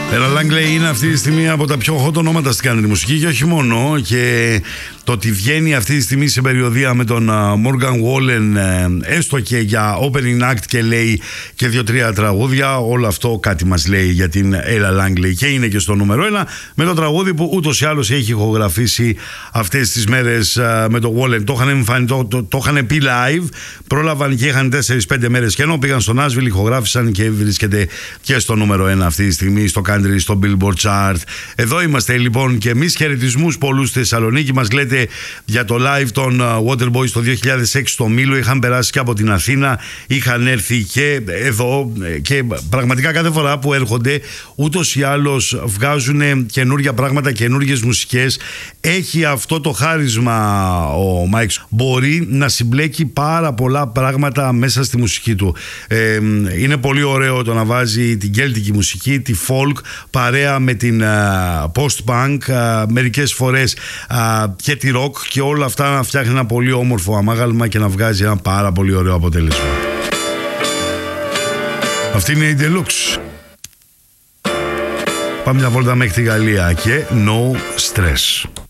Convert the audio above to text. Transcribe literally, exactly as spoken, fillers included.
Ella Langley είναι αυτή τη στιγμή από τα πιο hot ονόματα στην country μουσική και όχι μόνο. Και το ότι βγαίνει αυτή τη στιγμή σε περιοδία με τον Morgan Wallen, έστω και για opening act, και λέει και δύο-τρία τραγούδια, όλο αυτό κάτι μας λέει για την Ella Langley. Και είναι και στο νούμερο ένα με το τραγούδι που ούτως ή άλλως έχει ηχογραφήσει αυτές τις μέρες με τον Wallen. Το είχαν, εμφανι... το, το, το είχαν πει live, πρόλαβαν και είχαν τέσσερις πέντε μέρες και ενώ πήγαν στο Nashville, ηχογράφησαν και βρίσκεται και στο νούμερο ένα αυτή τη στιγμή στο country, στο Billboard Chart. Εδώ είμαστε λοιπόν και εμείς. Χαιρετισμούς πολλούς στη Θεσσαλονίκη. Μας λέτε για το live των Waterboys το δύο χιλιάδες έξι στο Μήλο. Είχαν περάσει και από την Αθήνα, είχαν έρθει και εδώ και πραγματικά κάθε φορά που έρχονται ούτως ή άλλως βγάζουν καινούργια πράγματα, καινούργιες μουσικές. Έχει αυτό το χάρισμα ο Μάικς. Μπορεί να συμπλέκει πάρα πολλά πράγματα μέσα στη μουσική του. Ε, είναι πολύ ωραίο το να βάζει την κέλτικη μουσική, τη folk, παρέα με την uh, post-punk, uh, μερικές φορές uh, και τη rock, και όλα αυτά να φτιάχνει ένα πολύ όμορφο αμάγαλμα και να βγάζει ένα πάρα πολύ ωραίο αποτέλεσμα. Αυτή είναι η Deluxe. Πάμε μια βόλτα μέχρι τη Γαλλία και No Stress.